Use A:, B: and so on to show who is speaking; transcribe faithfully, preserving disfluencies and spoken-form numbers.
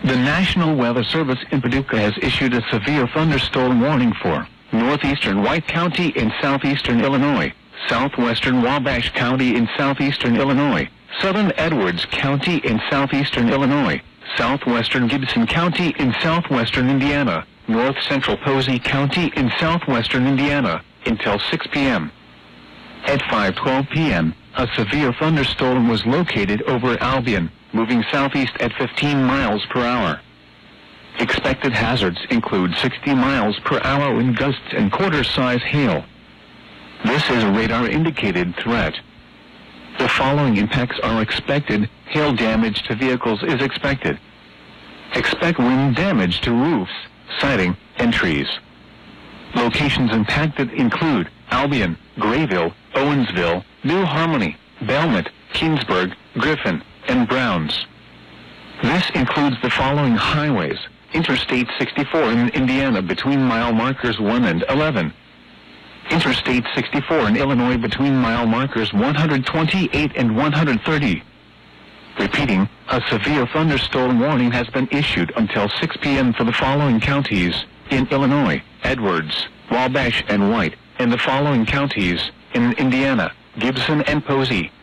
A: The National Weather Service in Paducah has issued a severe thunderstorm warning for northeastern White County in southeastern Illinois, southwestern Wabash County in southeastern Illinois, southern Edwards County in southeastern Illinois, southwestern Gibson County in southwestern Indiana, north central Posey County in southwestern Indiana, until six p m At five twelve p m, a severe thunderstorm was located over Albion, moving southeast at fifteen miles per hour. Expected hazards include sixty miles per hour wind gusts and quarter-size hail. This is a radar-indicated threat. The following impacts are expected. Hail damage to vehicles is expected. Expect wind damage to roofs, siding, and trees. Locations impacted include Albion, Grayville, Owensville, New Harmony, Belmont, Kingsburg, Griffin, and Browns. This includes the following highways: Interstate sixty-four in Indiana between mile markers one and eleven. Interstate sixty-four in Illinois between mile markers one hundred twenty-eight and one hundred thirty. Repeating, a severe thunderstorm warning has been issued until six p m for the following counties in Illinois: Edwards, Wabash, and White, and the following counties in Indiana: Gibson and Posey.